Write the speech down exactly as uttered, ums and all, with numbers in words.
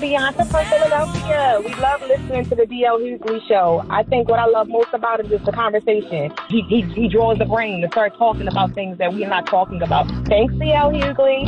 Bianca from Philadelphia. We love listening to the D L. Hughley Show. I think what I love most about it is the conversation. He, he, he draws the brain to start talking about things that we're not talking about. Thanks, D L. Hughley.